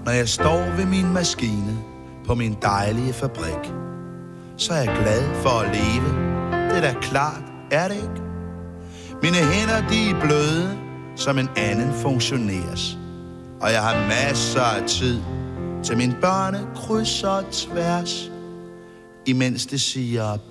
Når jeg står ved min maskine på min dejlige fabrik, så er jeg glad for at leve. Det er da klart, er det ikke? Mine hænder, de er bløde, som en anden funktionærs. Og jeg har masser af tid til mine børne kryds og tværs. Imens det siger